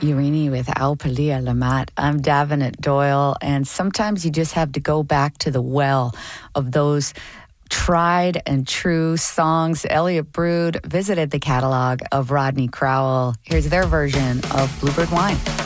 Irini with Aupalia Lamat. I'm Davenant Doyle, and sometimes you just have to go back to the well of those tried and true songs. Elliot Brood visited the catalog of Rodney Crowell. Here's their version of Bluebird Wine.